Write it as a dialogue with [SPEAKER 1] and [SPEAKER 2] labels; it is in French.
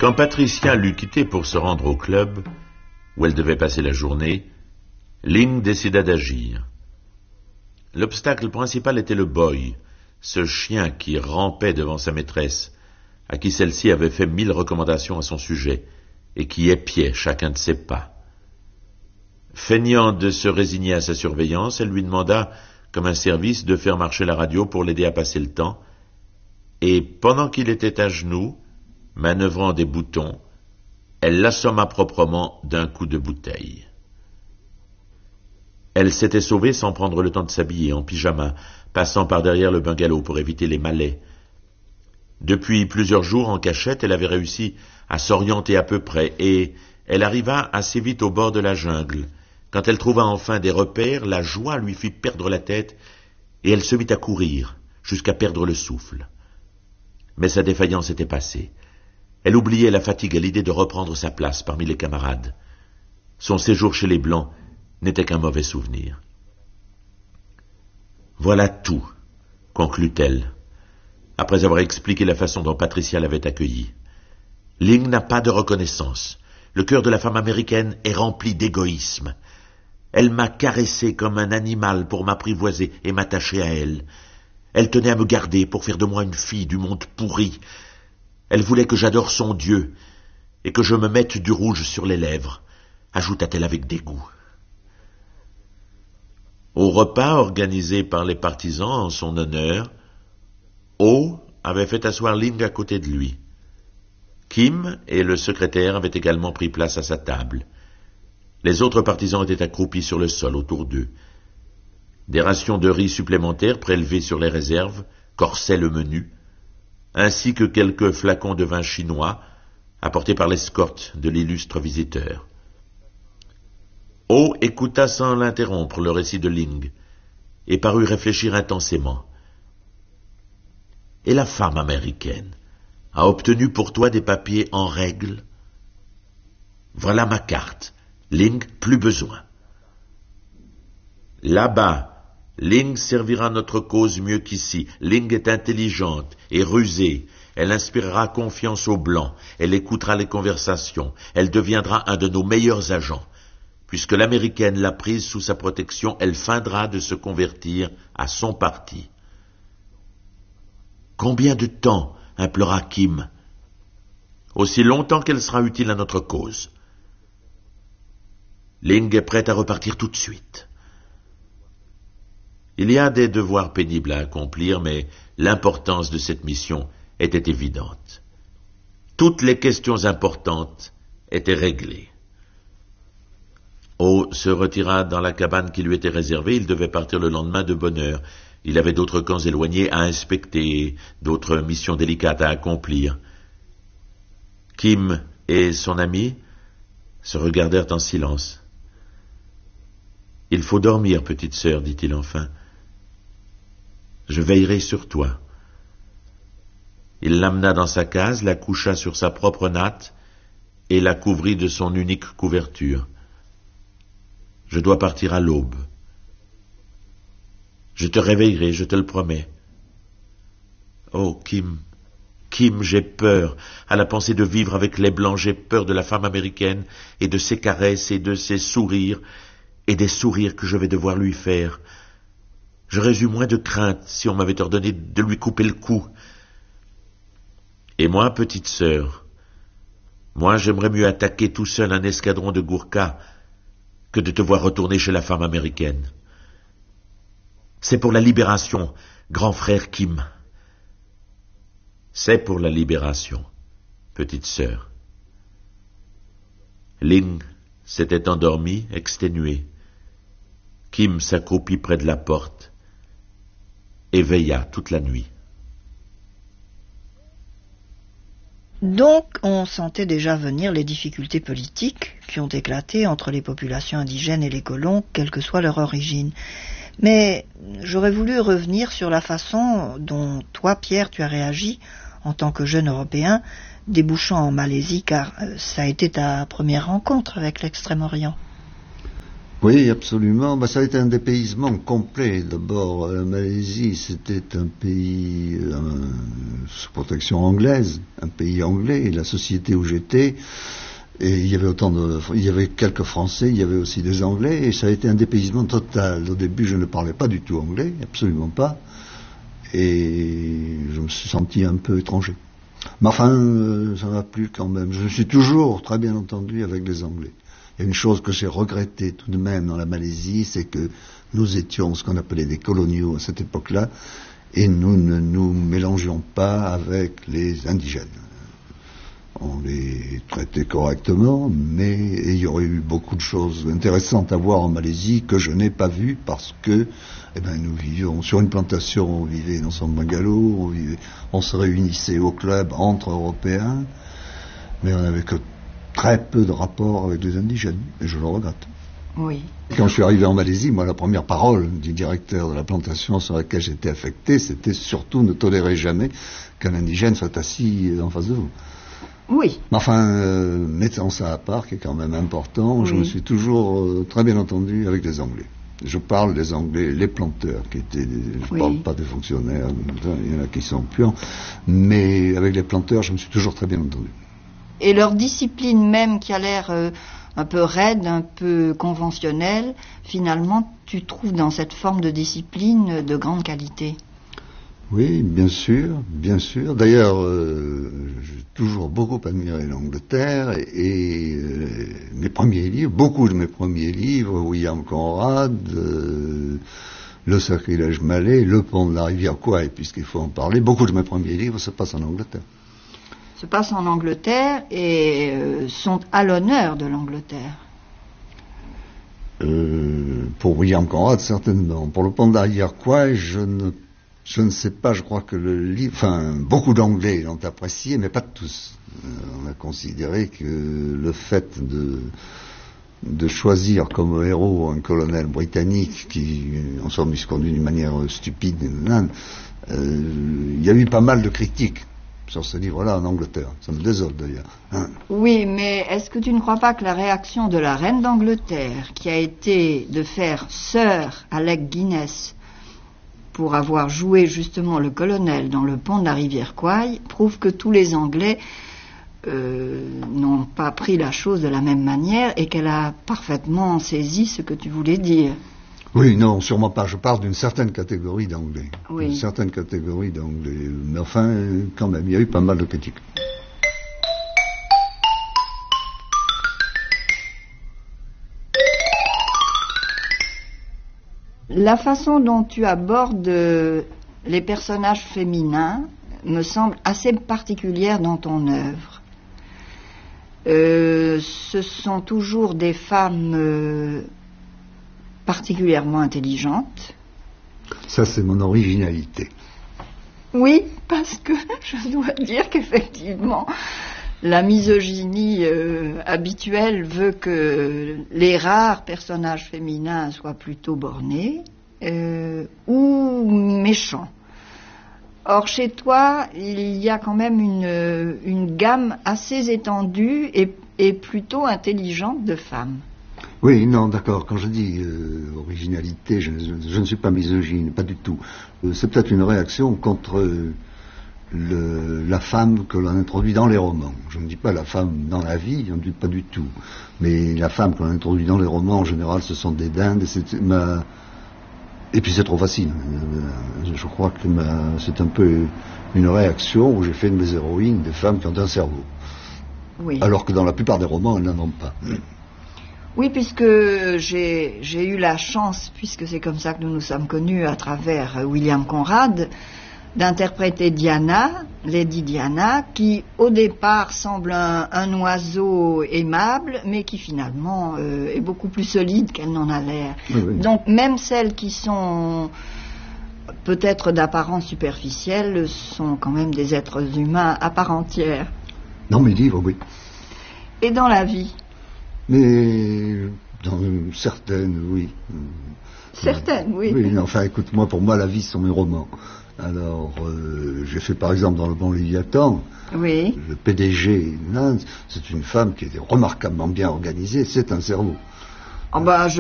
[SPEAKER 1] Quand Patricia l'eut quitté pour se rendre au club, où elle devait passer la journée, Ling décida d'agir. L'obstacle principal était le boy, ce chien qui rampait devant sa maîtresse, à qui celle-ci avait fait 1000 recommandations à son sujet, et qui épiait chacun de ses pas. Feignant de se résigner à sa surveillance, elle lui demanda, comme un service, de faire marcher la radio pour l'aider à passer le temps, et pendant qu'il était à genoux, manœuvrant des boutons, elle l'assomma proprement d'un coup de bouteille. Elle s'était sauvée sans prendre le temps de s'habiller, en pyjama, passant par derrière le bungalow pour éviter les malais. Depuis plusieurs jours, en cachette, elle avait réussi à s'orienter à peu près, et elle arriva assez vite au bord de la jungle. Quand elle trouva enfin des repères, la joie lui fit perdre la tête, et elle se mit à courir, jusqu'à perdre le souffle. Mais sa défaillance était passée. Elle oubliait la fatigue à l'idée de reprendre sa place parmi les camarades. Son séjour chez les Blancs n'était qu'un mauvais souvenir. Voilà tout, conclut-elle, après avoir expliqué la façon dont Patricia l'avait accueillie. Ling n'a pas de reconnaissance. Le cœur de la femme américaine est rempli d'égoïsme. Elle m'a caressé comme un animal pour m'apprivoiser et m'attacher à elle. Elle tenait à me garder pour faire de moi une fille du monde pourri. Elle voulait que j'adore son Dieu et que je me mette du rouge sur les lèvres, ajouta-t-elle avec dégoût. Au repas organisé par les partisans en son honneur, O avait fait asseoir Ling à côté de lui. Kim et le secrétaire avaient également pris place à sa table. Les autres partisans étaient accroupis sur le sol autour d'eux. Des rations de riz supplémentaires prélevées sur les réserves corsaient le menu, ainsi que quelques flacons de vin chinois apportés par l'escorte de l'illustre visiteur. O écouta sans l'interrompre le récit de Ling et parut réfléchir intensément. « Et la femme américaine a obtenu pour toi des papiers en règle? Voilà ma carte. Ling, plus besoin. Là-bas, Ling servira notre cause mieux qu'ici. Ling est intelligente et rusée. Elle inspirera confiance aux Blancs. Elle écoutera les conversations. Elle deviendra un de nos meilleurs agents. Puisque l'Américaine l'a prise sous sa protection, elle feindra de se convertir à son parti. » « Combien de temps ?» implora Kim. « Aussi longtemps qu'elle sera utile à notre cause. » Ling est prête à repartir tout de suite. Il y a des devoirs pénibles à accomplir, mais l'importance de cette mission était évidente. Toutes les questions importantes étaient réglées. O se retira dans la cabane qui lui était réservée. Il devait partir le lendemain de bonne heure. Il avait d'autres camps éloignés à inspecter, d'autres missions délicates à accomplir. Kim et son ami se regardèrent en silence. « Il faut dormir, petite sœur, dit-il enfin. Je veillerai sur toi. » Il l'amena dans sa case, la coucha sur sa propre natte et la couvrit de son unique couverture. « Je dois partir à l'aube. Je te réveillerai, je te le promets. » Oh, Kim, j'ai peur. À la pensée de vivre avec les Blancs, j'ai peur de la femme américaine et de ses caresses et de ses sourires et des sourires que je vais devoir lui faire. J'aurais eu moins de crainte si on m'avait ordonné de lui couper le cou. Et moi, petite sœur, moi j'aimerais mieux attaquer tout seul un escadron de Gourkas que de te voir retourner chez la femme américaine. C'est pour la libération, grand frère Kim. C'est pour la libération, petite sœur. Ling s'était endormi, exténué. Kim s'accroupit près de la porte et veilla toute la nuit.
[SPEAKER 2] Donc, on sentait déjà venir les difficultés politiques qui ont éclaté entre les populations indigènes et les colons, quelle que soit leur origine. Mais j'aurais voulu revenir sur la façon dont toi, Pierre, tu as réagi en tant que jeune Européen, débouchant en Malaisie, car ça a été ta première rencontre avec l'Extrême-Orient.
[SPEAKER 3] Oui, absolument. Ça a été un dépaysement complet. D'abord, la Malaisie, c'était un pays sous protection anglaise, un pays anglais. Et la société où j'étais, et il y avait quelques Français, il y avait aussi des Anglais, et ça a été un dépaysement total. Au début, je ne parlais pas du tout anglais, absolument pas, et je me suis senti un peu étranger. Mais enfin, ça m'a plu quand même. Je suis toujours très bien entendu avec les Anglais. Il y a une chose que j'ai regrettée tout de même dans la Malaisie, c'est que nous étions ce qu'on appelait des coloniaux à cette époque-là, et nous ne nous mélangions pas avec les indigènes. On les traitait correctement, mais il y aurait eu beaucoup de choses intéressantes à voir en Malaisie que je n'ai pas vues parce que nous vivions sur une plantation, on vivait dans son bungalow, on se réunissait au club entre Européens, mais on n'avait que très peu de rapports avec les indigènes, et je le regrette.
[SPEAKER 2] Oui.
[SPEAKER 3] Quand je suis arrivé en Malaisie, moi, la première parole du directeur de la plantation sur laquelle j'étais affecté, c'était surtout ne tolérez jamais qu'un indigène soit assis en face de vous.
[SPEAKER 2] Oui.
[SPEAKER 3] Enfin, mettant ça à part, qui est quand même important, oui. Je me suis toujours très bien entendu avec les Anglais. Je parle des Anglais, les planteurs, qui étaient, je ne parle pas des fonctionnaires, il y en a qui sont puants, mais avec les planteurs, je me suis toujours très bien entendu.
[SPEAKER 2] Et leur discipline même, qui a l'air un peu raide, un peu conventionnelle, finalement, tu trouves dans cette forme de discipline de grande qualité.
[SPEAKER 3] Oui, bien sûr, bien sûr. D'ailleurs, j'ai toujours beaucoup admiré l'Angleterre et mes premiers livres, beaucoup de mes premiers livres, William Conrad, Le Sacrilège Malais, Le Pont de la rivière Kwai, puisqu'il faut en parler, beaucoup de mes premiers livres se passent en Angleterre.
[SPEAKER 2] Se passent en Angleterre et sont à l'honneur de l'Angleterre.
[SPEAKER 3] Pour William Conrad, certainement. Pour Le Pont de la rivière Kwai, je ne sais pas, je crois que le livre, beaucoup d'Anglais l'ont apprécié, mais pas tous. On a considéré que le fait de choisir comme héros un colonel britannique qui, en somme, misconduit d'une manière stupide, il y a eu pas mal de critiques sur ce livre-là en Angleterre. Ça me désole d'ailleurs.
[SPEAKER 2] Oui, mais est-ce que tu ne crois pas que la réaction de la reine d'Angleterre, qui a été de faire sœur Alec Guinness pour avoir joué justement le colonel dans Le Pont de la rivière Kwai, prouve que tous les Anglais n'ont pas pris la chose de la même manière et qu'elle a parfaitement saisi ce que tu voulais dire.
[SPEAKER 3] Oui, non, sûrement pas. Je parle d'une certaine catégorie d'Anglais.
[SPEAKER 2] Oui.
[SPEAKER 3] Une certaine catégorie d'Anglais. Mais enfin, quand même, il y a eu pas mal de critiques.
[SPEAKER 2] La façon dont tu abordes les personnages féminins me semble assez particulière dans ton œuvre. Ce sont toujours des femmes particulièrement intelligentes.
[SPEAKER 3] Ça, c'est mon originalité.
[SPEAKER 2] Oui, parce que je dois dire qu'effectivement, la misogynie habituelle veut que les rares personnages féminins soient plutôt bornés ou méchants. Or, chez toi, il y a quand même une gamme assez étendue et plutôt intelligente de femmes.
[SPEAKER 3] Oui, non, d'accord. Quand je dis originalité, je ne suis pas misogyne, pas du tout. C'est peut-être une réaction contre la femme que l'on introduit dans les romans. Je ne dis pas la femme dans la vie, je ne dis pas du tout. Mais la femme que l'on introduit dans les romans, en général, ce sont des dindes. Et puis c'est trop facile. Je crois que c'est un peu une réaction où j'ai fait de mes héroïnes des femmes qui ont un cerveau.
[SPEAKER 2] Oui.
[SPEAKER 3] Alors que dans la plupart des romans, elles n'en ont pas.
[SPEAKER 2] Oui, puisque j'ai eu la chance, puisque c'est comme ça que nous nous sommes connus à travers William Conrad, d'interpréter Diana, Lady Diana, qui au départ semble un oiseau aimable, mais qui finalement est beaucoup plus solide qu'elle n'en a l'air.
[SPEAKER 3] Oui.
[SPEAKER 2] Donc même celles qui sont peut-être d'apparence superficielle sont quand même des êtres humains à part entière.
[SPEAKER 3] Dans mes livres, oui.
[SPEAKER 2] Et dans la vie?
[SPEAKER 3] Mais dans certaines, oui.
[SPEAKER 2] Certaines, oui.
[SPEAKER 3] Oui, enfin, écoute-moi, pour moi, la vie, ce sont mes romans. Alors, j'ai fait par exemple dans Le Bon Léviathan,
[SPEAKER 2] oui.
[SPEAKER 3] Le PDG, c'est une femme qui est remarquablement bien organisée, c'est un cerveau.
[SPEAKER 2] Oh bah, je